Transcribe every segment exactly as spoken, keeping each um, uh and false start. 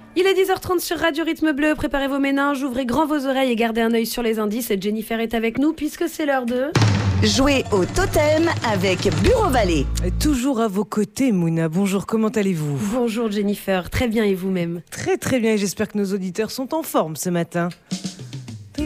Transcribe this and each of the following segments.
Il est dix heures trente sur Radio Rythme Bleu, préparez vos méninges, ouvrez grand vos oreilles et gardez un œil sur les indices. Et Jennifer est avec nous puisque c'est l'heure de... Jouer au totem avec Bureau Vallée. Et toujours à vos côtés, Mouna. Bonjour, comment allez-vous ? Bonjour Jennifer, très bien et vous-même ? Très très bien et j'espère que nos auditeurs sont en forme ce matin. Et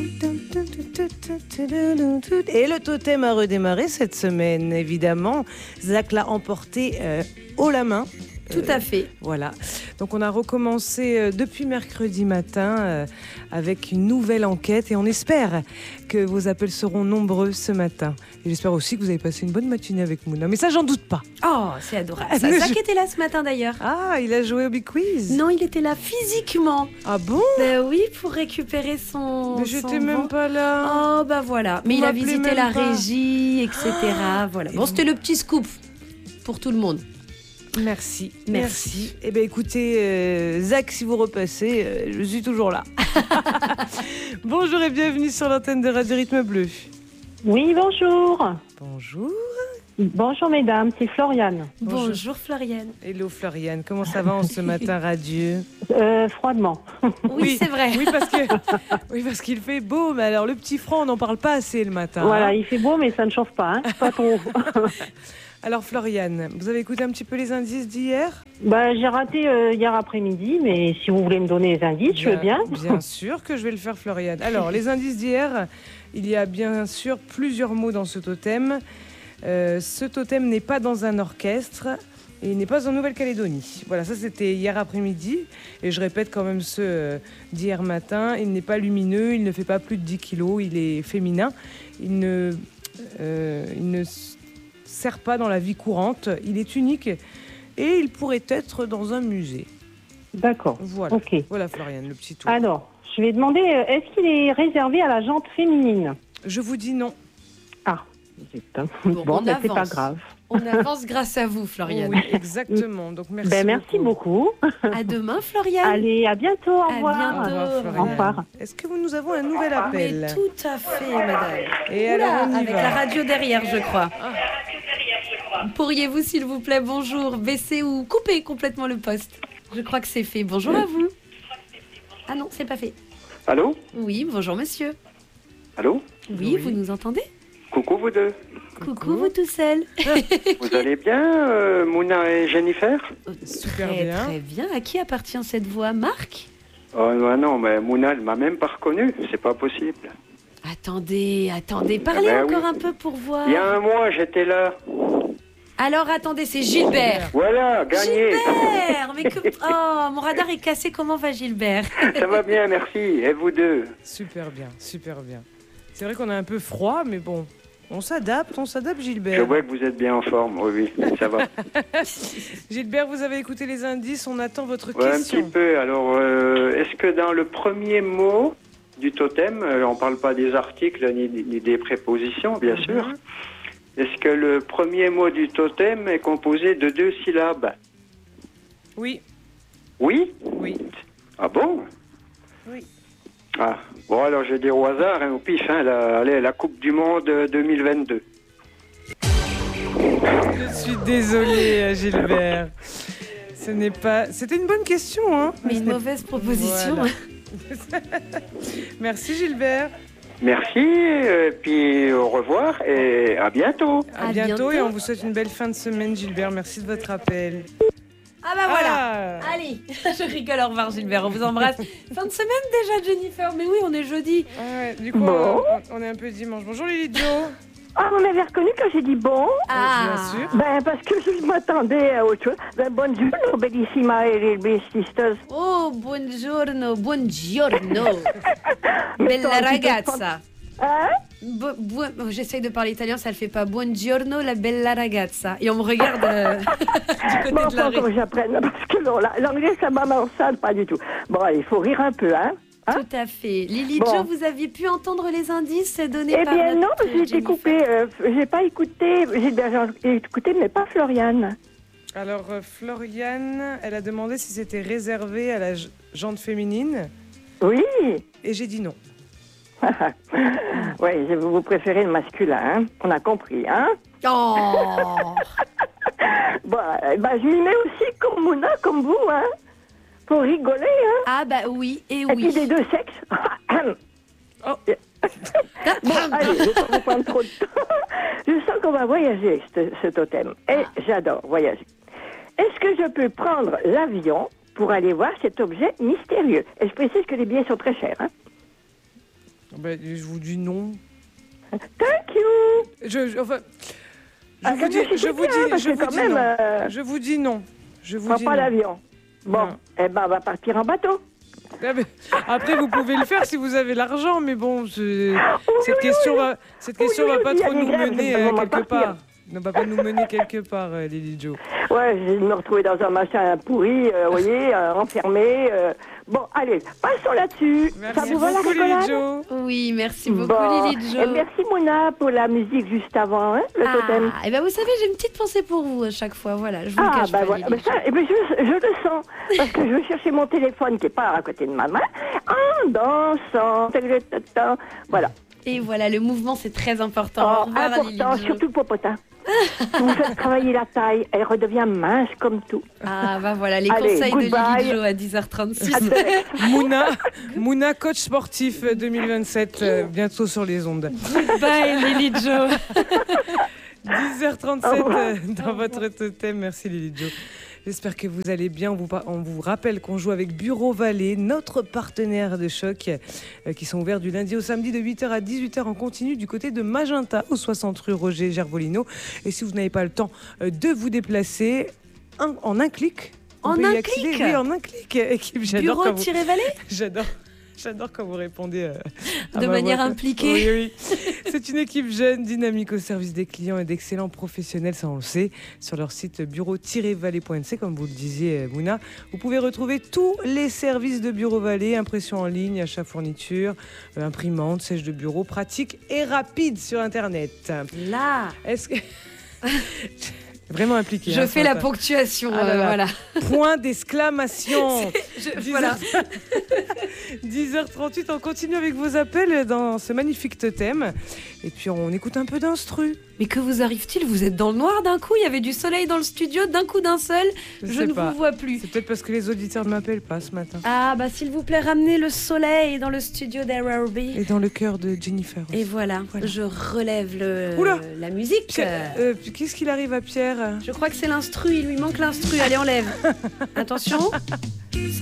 le totem a redémarré cette semaine, évidemment. Zach l'a emporté euh, haut la main. Tout à fait. Euh, voilà. Donc on a recommencé euh, depuis mercredi matin euh, avec une nouvelle enquête et on espère que vos appels seront nombreux ce matin. Et j'espère aussi que vous avez passé une bonne matinée avec Mouna. Mais ça, j'en doute pas. Oh, c'est adorable. Ça, Zach était là ce matin d'ailleurs. Ah, il a joué au Big Quiz ? Non, il était là physiquement. Ah bon ? Ben oui, pour récupérer son... Mais son j'étais banc. même pas là. Oh, bah voilà. Mais Vous il a m'appelez visité même la pas. régie, et cetera. Ah, voilà. Bon, c'était le petit scoop pour tout le monde. Merci, Merci. merci. Eh bien, écoutez, euh, Zach, si vous repassez, euh, je suis toujours là. Bonjour et bienvenue sur l'antenne de Radio Rythme Bleu. Oui, bonjour. Bonjour. Bonjour mesdames, c'est Floriane. Bonjour. Bonjour Floriane. Hello Floriane, comment ça va en ce matin radieux ? Euh, froidement. Oui, c'est vrai. Oui, parce que, oui, parce qu'il fait beau, mais alors le petit froid, on n'en parle pas assez le matin. Voilà, hein. il fait beau mais ça ne chauffe pas, hein, pas trop. Alors Floriane, vous avez écouté un petit peu les indices d'hier ? Bah, j'ai raté euh, hier après-midi, mais si vous voulez me donner les indices, je veux bien. Bien sûr que je vais le faire Floriane. Alors, les indices d'hier, il y a bien sûr plusieurs mots dans ce totem. Euh, ce totem n'est pas dans un orchestre et il n'est pas en Nouvelle-Calédonie. Voilà, ça c'était hier après-midi. Et je répète quand même ce euh, d'hier matin. Il n'est pas lumineux, il ne fait pas plus de dix kilos, il est féminin. Il ne, euh, il ne sert pas dans la vie courante, il est unique et il pourrait être dans un musée. D'accord. Voilà, Ok. voilà Floriane, le petit tour. Alors, je vais demander, euh, est-ce qu'il est réservé à la jante féminine ? Je vous dis non. Ah, zut. Bon, Bon, on ben, c'est pas avance. grave. On avance grâce à vous, Floriane. Oui, exactement. Donc merci. Ben, merci beaucoup. À demain, Floriane. Allez, à bientôt, au À revoir. bientôt. Au revoir, Floriane. Au revoir. Est-ce que nous avons un nouvel Mais appel ? tout à fait, madame. Et Oula, alors on y avec va. la radio derrière, je crois. Pourriez-vous, s'il vous plaît, bonjour, baisser ou couper complètement le poste ? Je crois que c'est fait. Bonjour à vous. Ah non, c'est pas fait. Allô ? Oui, bonjour monsieur. Allô ? Oui, Oui. vous nous entendez ? Coucou vous deux. Coucou, vous tout seul. Vous allez bien, euh, Mouna et Jennifer ? Super très, bien. Très bien. À qui appartient cette voix ? Marc ? Oh non, non, mais Mouna, elle m'a même pas reconnu. C'est pas possible. Attendez, attendez, parlez ben encore oui. un peu pour voir. Il y a un mois, j'étais là. Alors attendez, c'est Gilbert. Voilà, gagné. Gilbert, mais que... Oh, mon radar est cassé, comment va Gilbert ? Ça va bien, merci. Et vous deux ? Super bien, super bien. C'est vrai qu'on a un peu froid, mais bon, on s'adapte, on s'adapte Je Gilbert. vois que vous êtes bien en forme. Oui, oui, ça va. Gilbert, vous avez écouté les indices, on attend votre Ouais, un question. petit peu. Alors, euh, est-ce que dans le premier mot du totem, euh, on parle pas des articles ni, ni des prépositions, bien Mhm. sûr. Est-ce que le premier mot du totem est composé de deux syllabes ? Oui, Oui ? oui. Ah bon ? Oui. Ah, bon alors je vais dire au hasard, hein, au pif, hein, la, allez, la Coupe du Monde euh, deux mille vingt-deux. Je suis désolée euh, Gilbert. Ce n'est pas... C'était une bonne question, hein ? Mais une mauvaise proposition. Voilà. Merci Gilbert. Merci, euh, puis au revoir et à bientôt. À, À bientôt, bientôt. et on vous souhaite une belle fin de semaine Gilbert. Merci de votre appel. Ah bah voilà. Ah. Allez, je rigole, au revoir Gilbert, on vous embrasse. Fin de semaine déjà Jennifer, mais oui, on est jeudi. Ouais, du coup, Bon. on, on est un peu dimanche. Bonjour Lily Jo. Ah, vous m'avez reconnu quand j'ai dit bon ? Ah, Bien sûr. Ben, parce que je m'attendais à autre chose. Ben, buongiorno, bellissima e bestistas. Oh, buongiorno, buongiorno. Mais Bella toi, tu te ragazza. Hein ? Bu- bu- oh, J'essaye de parler italien, ça le fait pas. Buongiorno, la bella ragazza. Et on me regarde euh, du côté Bon, de la faut que rue. j'apprenne, parce que non, la- l'anglais, ça m'amansade pas du tout. Bon, allez, il faut rire un peu, hein. Hein? Tout à fait. Lily Bon. Jo, vous aviez pu entendre les indices donnés Eh par bien, non, notre j'ai été Jennifer. coupée. euh, j'ai pas écouté. J'ai bien écouté, mais pas Floriane. Alors, euh, Floriane, elle a demandé si c'était réservé à la j- jante féminine. Oui. Et j'ai dit non. Oui, vous préférez le masculin, hein. On a compris, hein. Oh. Bon, eh ben, je m'y mets aussi comme Mouna, comme vous, hein. Faut rigoler, hein. Ah bah oui, et Et oui. puis des deux sexes. Oh. Bon, allez, je ne vais pas vous prendre trop de temps. Je sens qu'on va voyager, ce, ce totem. Et Ah. j'adore voyager. Est-ce que je peux prendre l'avion pour aller voir cet objet mystérieux? Et je précise que les billets sont très chers. Hein. Ben, je vous dis non. Thank you. Je, je- enfin, je Ah, vous ça dis, me je vous suffit, hein, dis, parce je que vous quand dis même, non. euh, Je vous dis non. Je vous Prends dis pas non. l'avion. Bon, Non. eh ben, on va partir en bateau. Ah, mais après, vous pouvez le faire si vous avez l'argent, mais bon, je- cette oui, question oui. va, cette Oui, question oui, va oui, pas il y a trop des nous grèves, mener c'est euh, vraiment quelque partir. part. Ne va pas nous mener quelque part, euh, Lily Jo. Ouais, je vais me retrouver dans un machin pourri, euh, vous voyez, euh, enfermé. euh. Bon, allez, passons là-dessus. Merci Ça vous va la beaucoup, Lily rigolade? Jo. Oui, merci beaucoup Bon. Lily Jo. Et merci Mona pour la musique juste avant, hein, le totem. Ah, et ben vous savez, j'ai une petite pensée pour vous à chaque fois, voilà, je vous le Ah, cache bah pas, voilà. Lily Bah, ça, eh ben, je, je le sens. Parce que je vais chercher mon téléphone qui est pas à côté de ma main, en dansant. Voilà. Et voilà, le mouvement, c'est très important. Au Oh, revoir, Lily important, Jo. surtout popotin. Vous faites travailler la taille, elle redevient mince comme tout. Ah, bah voilà, les Allez, conseils goodbye. de Lily Jo à dix heures trente-six. À demain. Mouna, Mouna, coach sportif euh, deux mille vingt-sept, euh, bientôt sur les ondes. Bye, Lily Jo. dix heures trente-sept euh, dans votre totem. Merci Lily Jo. J'espère que vous allez bien. On vous, par- on vous rappelle qu'on joue avec Bureau Vallée, notre partenaire de choc, euh, qui sont ouverts du lundi au samedi de huit heures à dix-huit heures en continu du côté de Magenta, au soixante rue Roger Gervolino. Et si vous n'avez pas le temps euh, de vous déplacer, un- en un clic, vous En pouvez y un accéder. clic Oui, en un clic. Équipe, j'adore quand vous... Bureau-Vallée J'adore. J'adore quand vous répondez euh, à de ma manière voix. impliquée. Oui, oui. C'est une équipe jeune, dynamique au service des clients et d'excellents professionnels, ça on le sait. Sur leur site bureau-vallée point c, comme vous le disiez, euh, Mouna, vous pouvez retrouver tous les services de Bureau Vallée, impression en ligne, achat fourniture, euh, imprimante, sèche de bureau, pratique et rapide sur Internet. Là, Est-ce que... Vraiment impliqué. je hein, fais ce la matin. ponctuation, Ah là euh, là. voilà. Point d'exclamation. Je- dix voilà. heures dix heures trente-huit, on continue avec vos appels dans ce magnifique totem. Et puis on écoute un peu d'instru. Mais que vous arrive-t-il? Vous êtes dans le noir d'un coup, il y avait du soleil dans le studio, d'un coup d'un seul, Je je, sais ne pas. vous vois plus. C'est peut-être parce que les auditeurs ne m'appellent pas ce matin. Ah bah s'il vous plaît, ramenez le soleil dans le studio d'R R B. Et dans le cœur de Jennifer aussi. Et voilà, Voilà. je relève le, Oula. la musique. Pierre- euh, Qu'est-ce qu'il arrive à Pierre? Je crois que c'est l'instru, il lui manque l'instru. Allez, enlève. Attention.